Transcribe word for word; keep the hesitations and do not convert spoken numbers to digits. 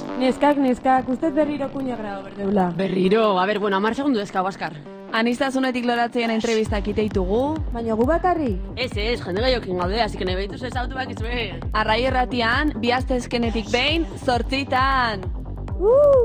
Neskak, neskak, ustez berriro kuña grado berdeula. Berriro, a ber, bueno, amar segundu dezka, Baskar. Anistasunetik loratzean entrevistak iteitugu. Baina gu bakarri? Ez, ez, jende gaiokin gaude, así que nahi behituz ez autu bak izue. Arrai erratian, bihaztezkenetik behin, zortzitan. Uh!